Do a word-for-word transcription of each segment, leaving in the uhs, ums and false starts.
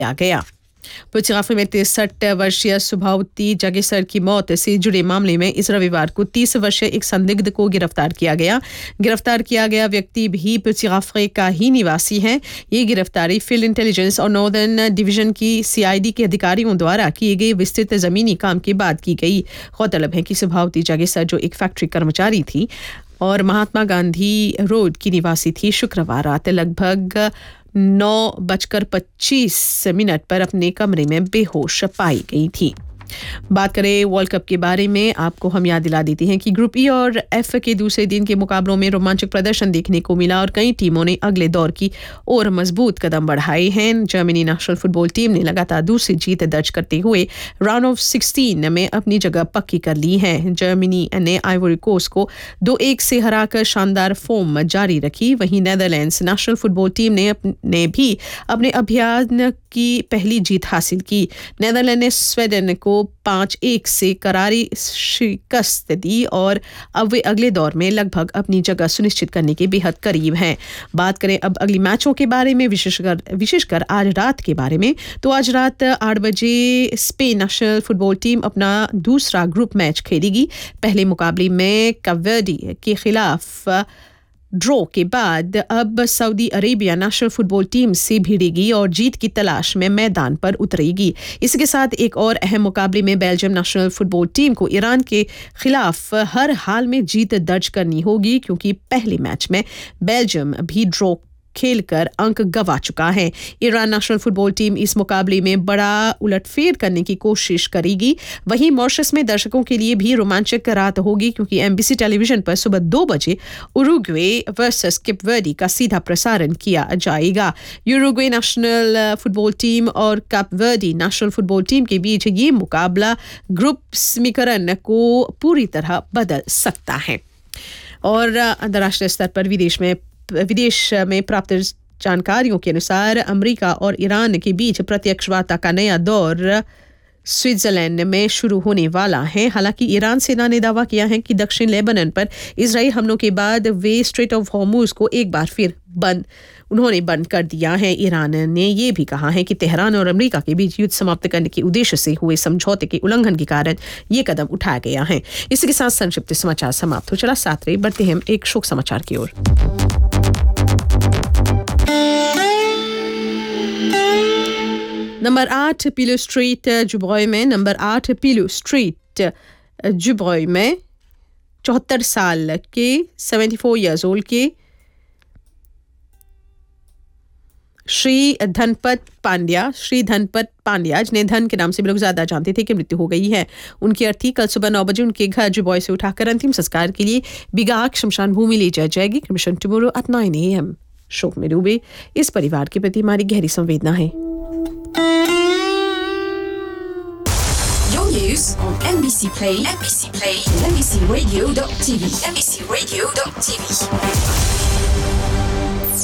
आ गया। पुचराफी में तिरसठ वर्षीय सुभावती जागेसर की मौत से जुड़े मामले में इस रविवार को तीस वर्षीय एक संदिग्ध को गिरफ्तार किया गया। गिरफ्तार किया गया व्यक्ति भी पुचराफे का ही निवासी है। ये गिरफ्तारी फील्ड इंटेलिजेंस और नॉर्दर्न डिवीजन की सीआईडी के अधिकारियों द्वारा किए गए विस्तृत जमीनी काम के बाद की गई। गौरतलब है कि सुभावती जागेसर जो एक फैक्ट्री कर्मचारी थी और महात्मा गांधी रोड की निवासी थी, शुक्रवार रात लगभग नौ बजकर पच्चीस मिनट पर अपने कमरे में बेहोश पाई गई थी। बात करें वर्ल्ड कप के बारे में, आपको हम याद दिला देते हैं कि ग्रुप ई और एफ के दूसरे दिन के मुकाबलों में रोमांचक प्रदर्शन देखने को मिला और कई टीमों ने अगले दौर की ओर मजबूत कदम बढ़ाए हैं। जर्मनी नेशनल फुटबॉल टीम ने लगातार दूसरी जीत दर्ज करते हुए राउंड ऑफ सिक्सटीन में अपनी जगह पक्की कर ली है। जर्मनी ने आइवरी कोस्ट को दो एक से हराकर शानदार फॉर्म जारी रखी। वहीं नीदरलैंड्स नेशनल फुटबॉल टीम ने ने भी अपने अभियान की पहली जीत हासिल की। नीदरलैंड ने स्वीडन को पाँच एक से करारी शिकस्त दी और अब वे अगले दौर में लगभग अपनी जगह सुनिश्चित करने के बेहद करीब हैं। बात करें अब अगली मैचों के बारे में, विशेषकर विशेषकर आज रात के बारे में, तो आज रात आठ बजे स्पेन नेशनल फुटबॉल टीम अपना दूसरा ग्रुप मैच खेलेगी। पहले मुकाबले में कैप वर्डे के खिलाफ ड्रॉ के बाद अब Saudi Arabia national football team से भिड़ेगी और जीत की तलाश में मैदान पर उतरेगी। इसके साथ एक और अहम मुकाबले में बेल्जियम नेशनल फुटबॉल टीम को ईरान के खिलाफ हर हाल में जीत दर्ज करनी होगी, क्योंकि पहले मैच में बेल्जियम भी ड्रॉ खेलकर अंक गंवा चुका है। ईरान नेशनल फुटबॉल टीम इस मुकाबले में बड़ा उलटफेर करने की कोशिश करेगी। वहीं मॉरिशस में दर्शकों के लिए भी रोमांचक रात होगी, क्योंकि एमबीसी टेलीविजन पर सुबह दो बजे उरुग्वे वर्सेस कैप वर्डे का सीधा प्रसारण किया जाएगा। उरुग्वे नेशनल फुटबॉल टीम और cap Verde national football team के बीच ये मुकाबला ग्रुप समीकरण को पूरी तरह बदल सकता है। और अंतर्राष्ट्रीय स्तर पर विदेश में विदेश में प्राप्त जानकारियों के अनुसार अमेरिका और ईरान के बीच प्रत्यक्ष वार्ता का नया दौर स्विट्जरलैंड में शुरू होने वाला है। हालांकि ईरान सेना ने दावा किया है कि दक्षिण लेबनान पर इजराइल हमलों के बाद वे स्ट्रेट ऑफ हॉर्मुज को एक बार फिर बंद उन्होंने बंद कर दिया है। ईरान ने यह भी कहा है कि तेहरान और अमेरिका के बीच युद्ध समाप्त करने के उद्देश्य से हुए समझौते के उल्लंघन के कारण ये कदम उठाया गया है। इसी के साथ संक्षिप्त समाचार समाप्त हो चला। साथ रहे बढ़ते हैं एक शोक समाचार की ओर। नंबर आठ पिलो स्ट्रीट जुब्रॉय में नंबर आठ पिलो स्ट्रीट जुब्रॉय में चौहत्तर साल के चौहत्तर इयर्स ओल्ड के श्री धनपत पांड्या श्री धनपत पांड्या जिन्हें धन के नाम से भी लोग ज्यादा जानते थे, कि मृत्यु हो गई है। उनकी अर्थी कल सुबह नौ बजे उनके घर जुब्रॉय से उठाकर अंतिम संस्कार के लिए बिगाक शमशान भूमि ले जाई जाएगी। क्रमशः tomorrow at nine A M. शोक में डूबे इस परिवार के प्रति हमारी गहरी संवेदना है। News on M B C Play, M B C Play, M B C Radio dot T V, M B C Radio dot T V.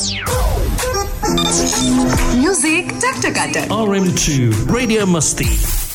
Music, tak tak tak. R M two Radio Musti.